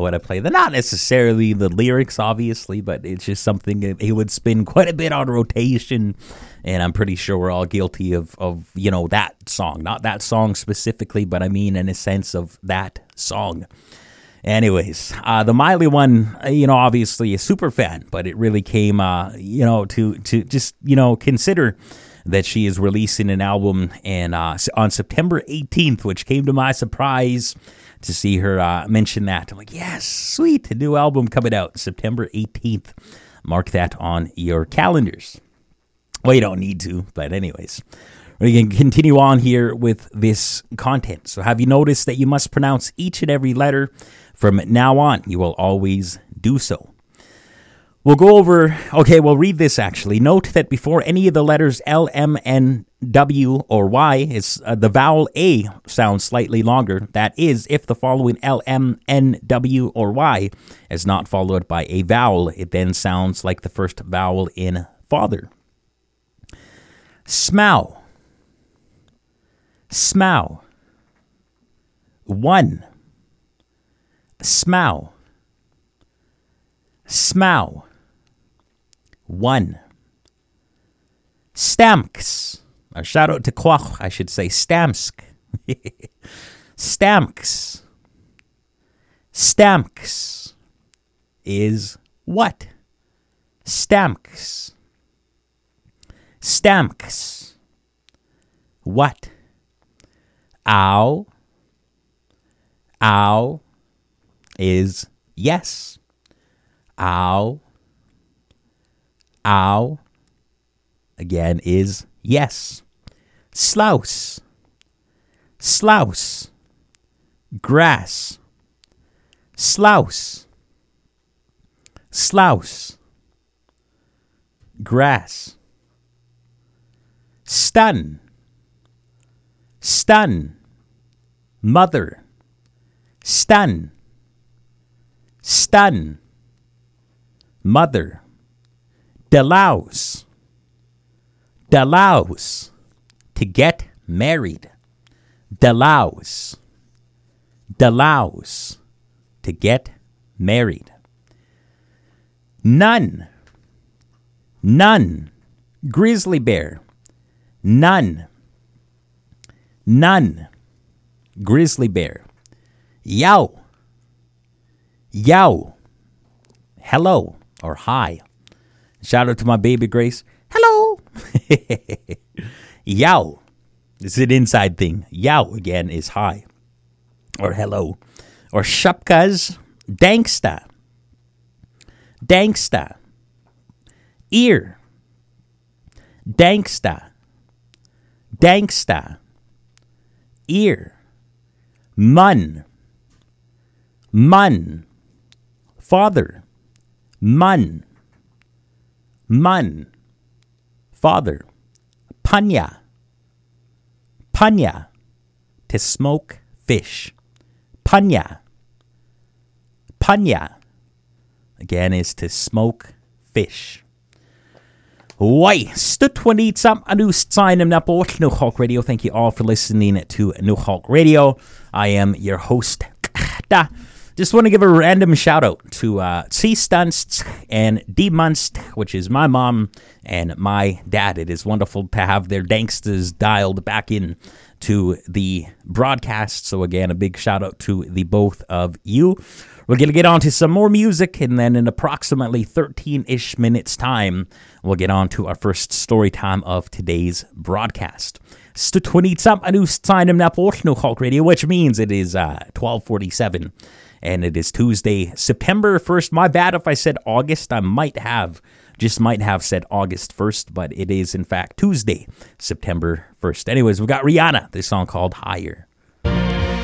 when I play them. Not necessarily the lyrics, obviously, but it's just something that he would spin quite a bit on rotation. And I'm pretty sure we're all guilty of that song. Not that song specifically, but I mean in a sense of that song. Anyways, the Miley one, obviously a super fan, but it really came, to just, consider that she is releasing an album and on September 18th, which came to my surprise to see her mention that. I'm like, yes, sweet, a new album coming out September 18th. Mark that on your calendars. Well, you don't need to, but anyways. We can continue on here with this content. So have you noticed that you must pronounce each and every letter from now on? You will always do so. We'll go over, we'll read this actually. Note that before any of the letters L, M, N, W, or Y, the vowel A sounds slightly longer. That is, if the following L, M, N, W, or Y is not followed by a vowel, it then sounds like the first vowel in father. Smow. Smow. One. Smow. Smow. One. Stamks. Or shout out to Kwach, I should say. Stamsk. Stamks. Stamks is what? Stamks. Stamks. What? Ow. Ow is yes. Ow. Ow, again, is yes. Slouse. Slouse. Grass. Slouse. Slouse. Grass. Stun. Stun. Mother. Stun. Stun. Mother. Delouse. Delouse. To get married. Delouse. Delouse. To get married. None. None. Grizzly bear. None. None. Grizzly bear. Yow. Yow. Hello or hi. Shout out to my baby Grace. Hello. Yow. This is an inside thing. Yow, again, is hi. Or hello. Or shupkas. Danksta. Danksta. Ear. Danksta. Danksta. Ear. Mun. Mun. Father. Mun. Mun. Father. Panya. Panya. To smoke fish. Panya. Panya. Again, is to smoke fish. Why? Stutwanitsam anustsignem napo New Hulk Radio. Thank you all for listening to New Hulk Radio. I am your host. Just want to give a random shout out to C-Stunst and D-Munst, which is my mom and my dad. It is wonderful to have their danksters dialed back in to the broadcast. So again, a big shout out to the both of you. We're going to get on to some more music, and then in approximately 13-ish minutes time, we'll get on to our first story time of today's broadcast. New Hulk Radio, which means it is 12:47, and it is Tuesday, September 1st. My bad if I said August. I might have said August 1st, but it is in fact Tuesday, September 1st. Anyways, we've got Rihanna, this song called Higher.